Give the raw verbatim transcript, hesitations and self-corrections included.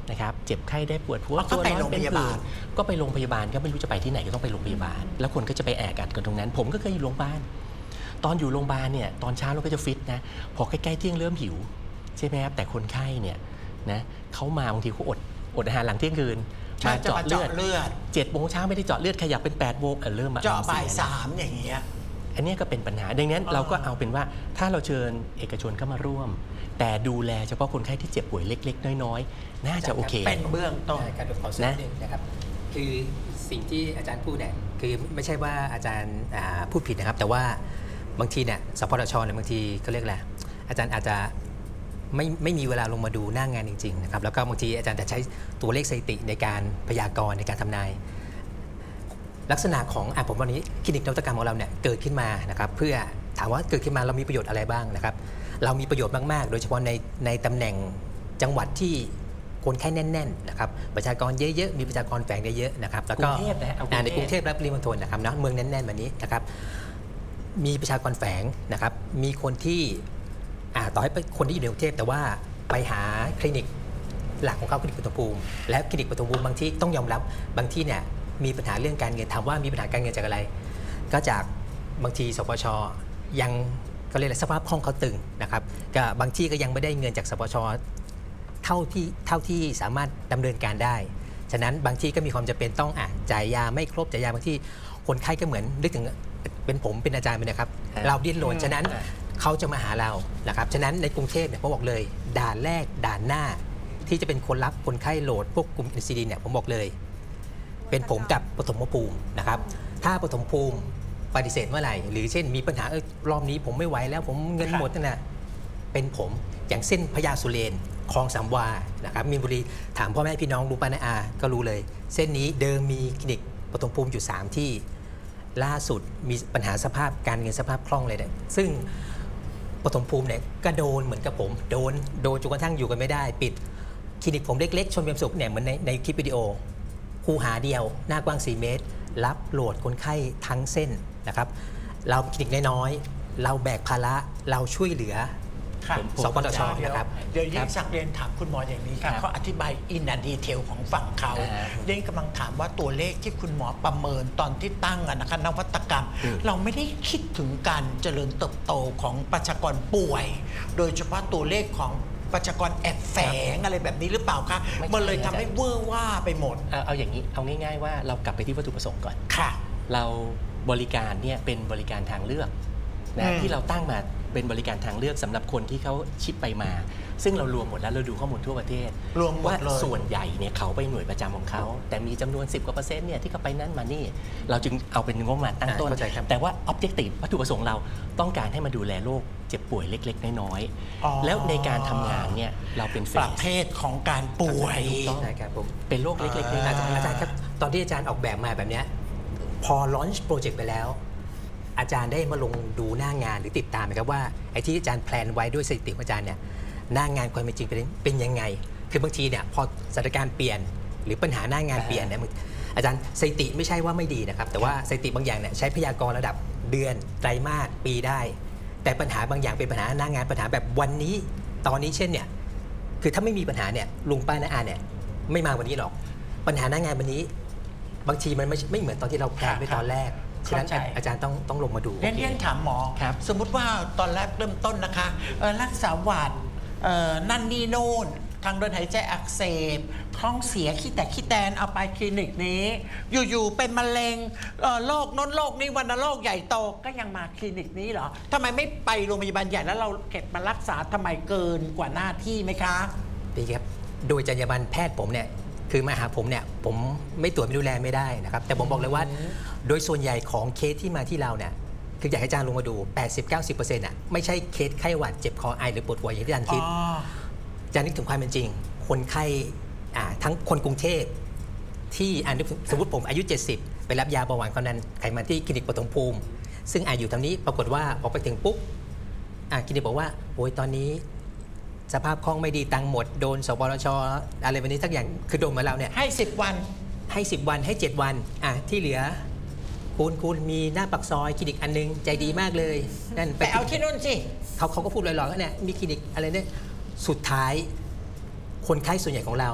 นะครับเจ็บไข้ได้ปวดหัวก็ตัวไปร้อนโรงเป็นพยาบาผื่ลนก็ไปโรงพยาบาลก็ไม่รู้จะไปที่ไหนก็ต้องไปโรงพยาบาลแล้วคนก็จะไปแออัดกันตรงนั้นผมก็เคยอยู่โรงพยาบาลตอนอยู่โรงพยาบาลเนี่ยตอนเช้าเราก็จะฟิตนะพอใกล้ๆเที่ยงเริ่มหิวใช่ไหมครับแต่คนไข้เนี่ยนะเขามาบางทีเขาอดอดอาหารหลังเที่ยงคืนมาเจาะเลือดเลือดเจ็ดโมงเช้าไม่ได้เจาะเลือดขยับเป็นแปดโมงเริ่มมาเจาะบ่ายสามอย่างเงี้ยอันนี้ก็เป็นปัญหาดังนั้นเราก็เอาเป็นว่าถ้าเราเชิญเอกชนเข้ามาร่วมแต่ดูแลเฉพาะคนไข้ที่เจ็บป่วยเล็กๆน้อยๆน่าจะโอเคเป็นเบื้องต้นการขอเสริมนิดนึงนะครับคือสิ่งที่อาจารย์พูดเนี่ยคือไม่ใช่ว่าอาจารย์พูดผิดนะครับแต่ว่าบางทีเนี่ยสปทชเนี่ยบางทีเขาเรียกอะไรอาจารย์อาจจะไม่ไม่มีเวลาลงมาดูหน้างงานจริงๆนะครับแล้วก็บางทีอาจารย์จะใช้ตัวเลขสถิติในการพยากรณ์ในการทำนายลักษณะของอ่ะผมวันนี้คลินิกนวัตกรรมของเราเนี่ยเกิดขึ้นมานะครับเพื่อถามว่าเกิดขึ้นมาเรามีประโยชน์อะไรบ้างนะครับเรามีประโยชน์มากๆโดยเฉพาะในในตำแหน่งจังหวัดที่คนไข้แน่นๆนะครับประชากรเยอะๆมีประชากรแฝงเยอะๆนะครับแล้วก็ในกรุงเทพและปริมณฑลนะครับเนาะเมืองแน่นๆแบบนี้นะครับมีประชากรแฝงนะครับมีคนที่ต่อให้เป็นคนที่อยู่ในกรุงเทพแต่ว่าไปหาคลินิกหลักของเขาคลินิกปฐมภูมิและคลินิกปฐมภูมิบางที่ต้องยอมรับบางที่เนี่ยมีปัญหาเรื่องการเงินถามว่ามีปัญหาการเงินจากอะไรก็จากบางทีสปชยังเขาเรียกอะไรสภาพคล่องเขาตึงนะครับก็บางที่ก็ยังไม่ได้เงินจากสปชเท่าที่เท่าที่สามารถดำเนินการได้ฉะนั้นบางที่ก็มีความจำเป็นต้องอ่ะจ่ายยาไม่ครบจ่ายยาบางที่คนไข้ก็เหมือนนึกถึงเป็นผมเป็นอาจารย์ไปนะครับเราดิ้นรนฉะนั้นเขาจะมาหาเรานะครับฉะนั้นในกรุงเทพเนี่ยผมบอกเลยด่านแรกด่านหน้าที่จะเป็นคนรับคนไข้โหลดพวกกลุ่ม เอ็น ซี ดี เนี่ยผมบอกเลยเป็นผมกับปฐมภูมินะครับถ้าปฐมภูมิปฏิเสธเมื่อไหร่หรือเช่นมีปัญหาเออรอบนี้ผมไม่ไหวแล้วผมเงินหมดนั่นนะเป็นผมอย่างเส้นพญาสุเรนคลองสามวานะครับมีนบุรีถามพ่อแม่พี่น้องรู้ป้านาอาก็รู้เลยเส้นนี้เดิมมีคลินิกปฐมภูมิอยู่สามที่ล่าสุดมีปัญหาสภาพการเงินสภาพคล่องเลยเนี่ยซึ่งปฐมภูมิเนี่ยก็โดนเหมือนกับผมโดนโดนจนกระทั่งอยู่กันไม่ได้ปิดคลินิกผมเล็กๆชลเวียนสุขเนี่ยเหมือนในในคลิปวิดีโอคูหาเดียวหน้ากว้างสี่เมตรรับโหลดคนไข้ทั้งเส้นนะครับเราคลินิกน้อยๆเราแบกภาระเราช่วยเหลือสปทชนะครับเดี๋ยวยิ่งสักเรียนถามคุณหมออย่างนี้ค่ะเขาอธิบายอินดีเทลของฝั่งเขาเด้งกำลังถามว่าตัวเลขที่คุณหมอประเมินตอนที่ตั้งนะคะนวัตกรรมเราไม่ได้คิดถึงการเจริญเติบโตของประชากรป่วยโดยเฉพาะตัวเลขของประชากรแอบแฝงอะไรแบบนี้หรือเปล่าคะมันเลยทำให้เวอร์ว่าไปหมดเอาอย่างนี้เอาง่ายๆว่าเรากลับไปที่วัตถุประสงค์ก่อนค่ะเราบริการเนี่ยเป็นบริการทางเลือกนะที่เราตั้งมาเป็นบริการทางเลือกสำหรับคนที่เขาชิปไปมาซึ่งเรารวมหมดแล้วเราดูข้อมูลทั่วประเทศรวมหมดเลยว่าส่วนใหญ่เนี่ยเขาไปหน่วยประจำของเขาแต่มีจำนวนสิบกว่าเปอร์เซ็นต์เนี่ยที่เขาไปนั่นมานี่เราจึงเอาเป็นงบประมาณตั้งต้นแต่ว่า objective วัตถุประสงค์เราต้องการให้มาดูแลโรคเจ็บป่วยเล็กๆน้อยๆแล้วในการทำงานเนี่ยเราเป็นประเภทของการป่วยใช่ครับผมเป็นโรคเล็กๆน้อยๆอาจารย์ครับตอนที่อาจารย์ออกแบบมาแบบนี้พอ launch project ไปแล้วอาจารย์ได้มาลงดูหน้างานหรือติดตามไหมครับว่าไอ้ที่อาจารย์แพลนไว้ด้วยสถิติของอาจารย์เนี่ยหน้างานความเป็นจริงเป็นยังไงคือบางทีเนี่ยพอสถานการณ์เปลี่ยนหรือปัญหาหน้างานเปลี่ยนเนี่ยอาจารย์สถิติไม่ใช่ว่าไม่ดีนะครับแต่ว่าสถิติบางอย่างเนี่ยใช้พยากรณ์ระดับเดือนไตรมาสปีได้แต่ปัญหาบางอย่างเป็นปัญหาหน้างานปัญหาแบบวันนี้ตอนนี้เช่นเนี่ยคือถ้าไม่มีปัญหาเนี่ยลุงป้าน้าอาเนี่ยไม่มาวันนี้หรอกปัญหาหน้างานวันนี้บางทีมันไม่ไม่เหมือนตอนที่เราแพลนไว้ตอนแรกฉะนั้นอาจารย์ต้องต้องลงมาดูเรียนเรียนถามหมอสมมุติว่าตอนแรกเริ่มต้นนะคะรักษาหวัดนั่นนี่โน่นทางเดินหายใจอักเสบท้องเสียขี้แตกขี้แตนเอาไปคลินิกนี้อยู่ๆเป็นมะเร็งโรคน้นโรคนี้วัณโรคใหญ่โตก็ยังมาคลินิกนี้เหรอทำไมไม่ไปโรงพยาบาลใหญ่แล้วเราเก็บมารักษาทำไมเกินกว่าหน้าที่ไหมคะดีครับโดยจรรยาบรรณแพทย์ผมเนี่ยคือมาหาผมเนี่ยผมไม่ตรวจไม่ดูแลไม่ได้นะครับแต่ผมบอกเลยว่าโดยส่วนใหญ่ของเคสที่มาที่เราเนี่ยคืออยากให้อาจารย์ลงมาดู แปดสิบถึงเก้าสิบเปอร์เซ็นต์ อ่ะไม่ใช่เคสไข้หวัดเจ็บคอไอหรือปวดหัวอย่างที่อาจารย์คิดอาจารย์นึกถึงความเป็นจริงคนไข้ทั้งคนกรุงเทพที่สมมติผมอายุเจ็ดสิบไปรับยาเบาหวานความดันไขมันที่คลินิกปฐมภูมิซึ่งอายุทางนี้ปรากฏว่าพอไปถึงปุ๊บคลินิกบอกว่าโอ้ยตอนนี้สภาพคล่องไม่ดีตังหมดโดนสปทชอะไรแบบนี้สักอย่างคือโดนมาแล้วเนี่ยให้สิบวันให้สิบวันให้เจ็ดวันอ่ะที่เหลือคุณคุณมีหน้าปากซอยคลินิกอันนึงใจดีมากเลยนั่นไปเอาที่นู่นสิเขาเขาก็พูดลอยๆว่าเนี่ยมีคลินิกอะไรเนี่ยสุดท้ายคนไข้ส่วนใหญ่ของเรา